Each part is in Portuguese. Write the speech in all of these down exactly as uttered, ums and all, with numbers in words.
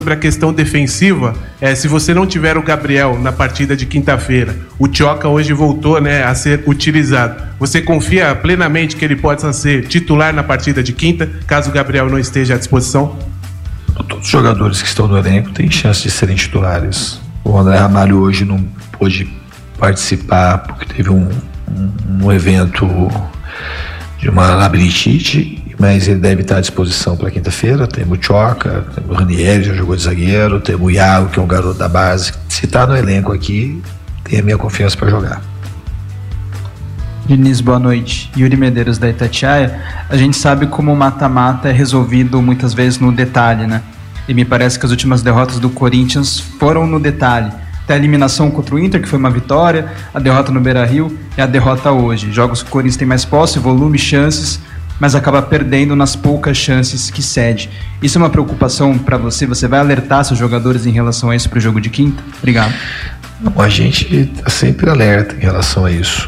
sobre a questão defensiva, é, se você não tiver o Gabriel na partida de quinta-feira, o Tioca hoje voltou, né, a ser utilizado. Você confia plenamente que ele possa ser titular na partida de quinta, caso o Gabriel não esteja à disposição? Todos os jogadores que estão no elenco têm chance de serem titulares. O André Ramalho hoje não pôde participar porque teve um, um, um evento de uma labirintite, mas ele deve estar à disposição para quinta-feira. Temos o Tioca, temos o Ranieri, já jogou de zagueiro, temos o Iago, que é um garoto da base. Se está no elenco aqui, tem a minha confiança para jogar. Diniz, boa noite. Yuri Medeiros, da Itatiaia. A gente sabe como o mata-mata é resolvido muitas vezes no detalhe, né? E me parece que as últimas derrotas do Corinthians foram no detalhe. Até a eliminação contra o Inter, que foi uma vitória, a derrota no Beira-Rio e a derrota hoje. Jogos que o Corinthians tem mais posse, volume, chances, mas acaba perdendo nas poucas chances que cede. Isso é uma preocupação para você? Você vai alertar seus jogadores em relação a isso para o jogo de quinta? Obrigado. Não, a gente está sempre alerta em relação a isso.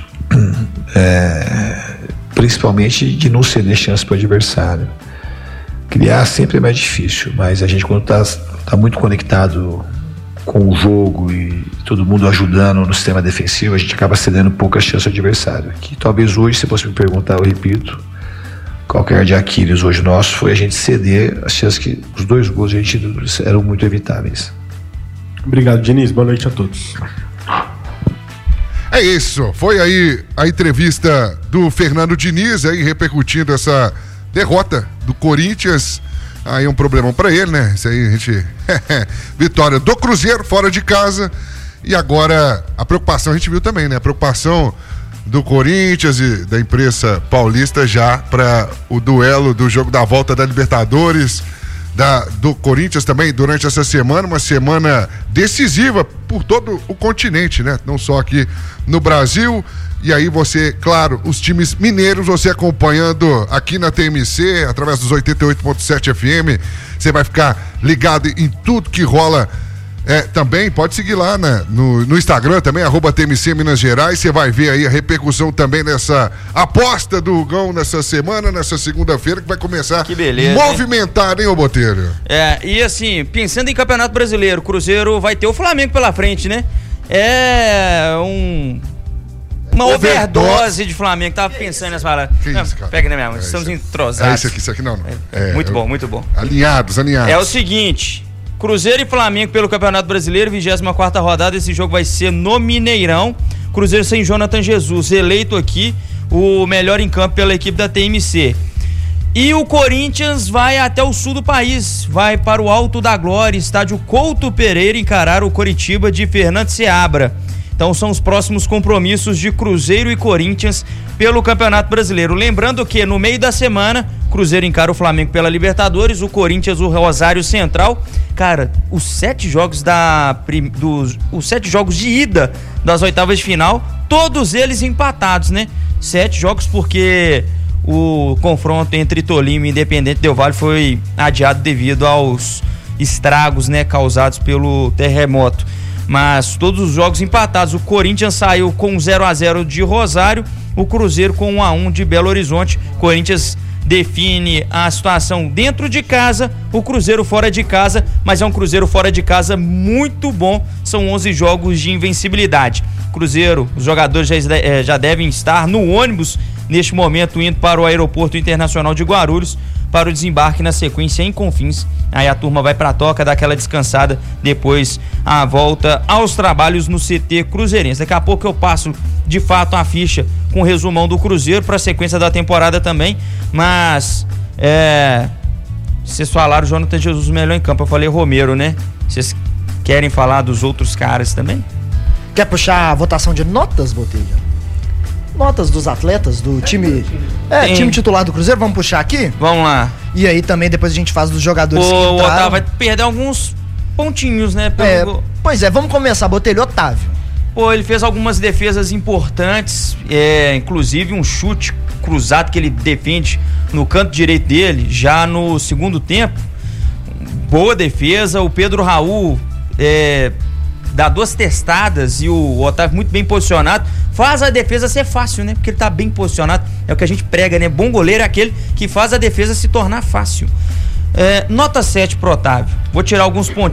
É, principalmente de não ceder chance para o adversário. Criar sempre é mais difícil, mas a gente, quando está tá muito conectado com o jogo e todo mundo ajudando no sistema defensivo, a gente acaba cedendo poucas chances ao adversário. Que talvez hoje, se você me perguntar, eu repito, qualquer de Aquiles hoje nosso foi a gente ceder as chances que os dois gols a gente eram muito evitáveis. Obrigado, Diniz. Boa noite a todos. É isso, foi aí a entrevista do Fernando Diniz, aí repercutindo essa derrota do Corinthians. Aí um problemão pra ele, né? Isso aí a gente... Vitória do Cruzeiro fora de casa. E agora a preocupação a gente viu também, né? A preocupação do Corinthians e da imprensa paulista já para o duelo do jogo da volta da Libertadores, da, do Corinthians também durante essa semana, uma semana decisiva por todo o continente, né? Não só aqui no Brasil. E aí você, claro, os times mineiros, você acompanhando aqui na T M C, através dos oitenta e oito ponto sete F M, você vai ficar ligado em tudo que rola. É, também pode seguir lá na, no, no Instagram também, arroba T M C Minas Gerais, você vai ver aí a repercussão também dessa aposta do Hugão nessa semana, nessa segunda-feira, que vai começar que beleza, movimentar, hein, ô Botelho? É, e assim, pensando em Campeonato Brasileiro, o Cruzeiro vai ter o Flamengo pela frente, né? É um... Uma overdose, overdose de Flamengo, tava pensando nessa palavra. Que isso, cara? Pega na minha mão, é estamos isso, entrosados. É isso aqui, isso aqui não, não. É, é, muito eu, bom, muito bom. Alinhados, alinhados. É o seguinte, Cruzeiro e Flamengo pelo Campeonato Brasileiro, vigésima quarta rodada, esse jogo vai ser no Mineirão. Cruzeiro sem Jonathan Jesus, eleito aqui o melhor em campo pela equipe da T M C. E o Corinthians vai até o sul do país, vai para o Alto da Glória, estádio Couto Pereira, encarar o Coritiba de Fernando Seabra. Então são os próximos compromissos de Cruzeiro e Corinthians pelo Campeonato Brasileiro. Lembrando que no meio da semana, Cruzeiro encara o Flamengo pela Libertadores, o Corinthians o Rosário Central. Cara, os sete jogos da dos, os sete jogos de ida das oitavas de final, todos eles empatados, né? Sete jogos porque o confronto entre Tolima e Independente Del Valle foi adiado devido aos estragos, né, causados pelo terremoto. Mas todos os jogos empatados. O Corinthians saiu com zero a zero de Rosário, o Cruzeiro com um a um de Belo Horizonte. Corinthians define a situação dentro de casa, o Cruzeiro fora de casa, mas é um Cruzeiro fora de casa muito bom. São onze jogos de invencibilidade. Cruzeiro, os jogadores já, já devem estar no ônibus neste momento, indo para o Aeroporto Internacional de Guarulhos para o desembarque na sequência em Confins. Aí a turma vai para a toca, dá aquela descansada, depois a volta aos trabalhos no C T Cruzeirense. Daqui a pouco eu passo de fato a ficha com o resumão do Cruzeiro para a sequência da temporada também, mas é, vocês falaram Jonathan Jesus melhor em campo, eu falei Romero, né? Vocês querem falar dos outros caras também? Quer puxar a votação de notas, Botelho? Notas dos atletas do time. É, Tem. time titular do Cruzeiro, vamos puxar aqui? Vamos lá. E aí também depois a gente faz dos jogadores o, que entraram. O Otávio vai perder alguns pontinhos, né? Pelo... É, pois é, vamos começar, Botelho. Otávio. Pô, ele fez algumas defesas importantes, é, inclusive um chute cruzado que ele defende no canto direito dele, já no segundo tempo. Boa defesa. O Pedro Raul é, dá duas testadas e o Otávio muito bem posicionado. Faz a defesa ser fácil, né? Porque ele tá bem posicionado. É o que a gente prega, né? Bom goleiro é aquele que faz a defesa se tornar fácil. É, nota sete pro Otávio. Vou tirar alguns pontos.